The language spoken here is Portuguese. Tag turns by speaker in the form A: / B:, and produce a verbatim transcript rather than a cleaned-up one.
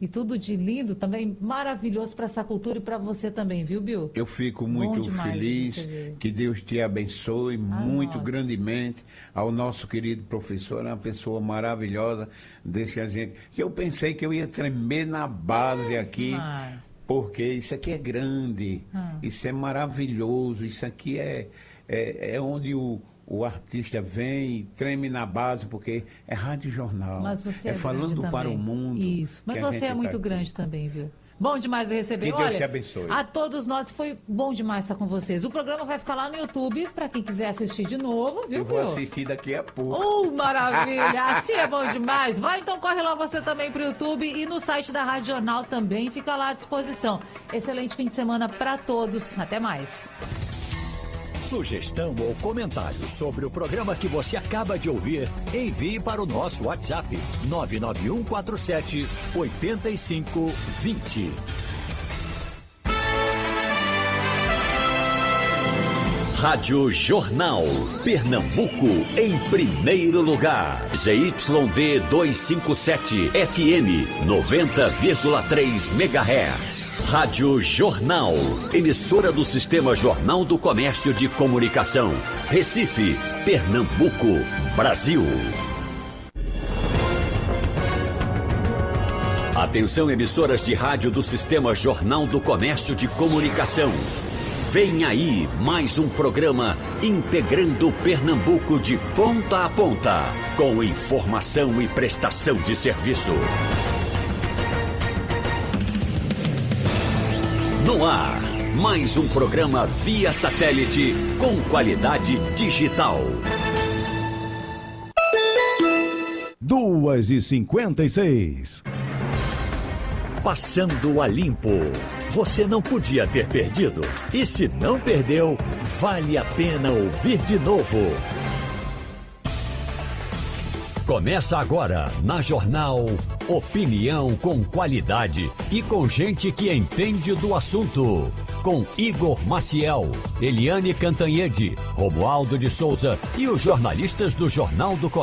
A: e tudo de lindo também, maravilhoso para essa cultura e para você também, viu, Bill?
B: Eu fico muito feliz, que Deus te abençoe ah, muito nossa. grandemente, ao nosso querido professor, é uma pessoa maravilhosa, deixa a gente, que eu pensei que eu ia tremer na base aqui, mas... porque isso aqui é grande, hum. isso é maravilhoso, isso aqui é, é, é onde o o artista vem e treme na base, porque é rádio jornal.
A: Mas você é,
B: é falando para o mundo.
A: Isso. Mas você é muito tá grande também, viu? Bom demais receber.
B: Que
A: Olha,
B: Deus te abençoe.
A: A todos nós foi bom demais estar com vocês. O programa vai ficar lá no YouTube, para quem quiser assistir de novo, viu?
B: Eu vou assistir daqui a pouco.
A: Oh, maravilha! Assim é bom demais. Vai, então corre lá você também pro YouTube e no site da Rádio Jornal também, fica lá à disposição. Excelente fim de semana para todos. Até mais.
C: Sugestão ou comentário sobre o programa que você acaba de ouvir, envie para o nosso WhatsApp nove nove um quatro sete oito cinco dois zero. Rádio Jornal, Pernambuco, em primeiro lugar. Z Y D duzentos e cinquenta e sete, F M, noventa vírgula três megahertz. Rádio Jornal, emissora do Sistema Jornal do Comércio de Comunicação. Recife, Pernambuco, Brasil. Atenção, emissoras de rádio do Sistema Jornal do Comércio de Comunicação. Vem aí mais um programa integrando Pernambuco de ponta a ponta, com informação e prestação de serviço. No ar, mais um programa via satélite com qualidade digital.
D: duas e cinquenta e seis.
C: Passando a limpo. Você não podia ter perdido. E se não perdeu, vale a pena ouvir de novo. Começa agora, na Jornal, opinião com qualidade e com gente que entende do assunto. Com Igor Maciel, Eliane Cantanhede, Romualdo de Souza e os jornalistas do Jornal do Comércio.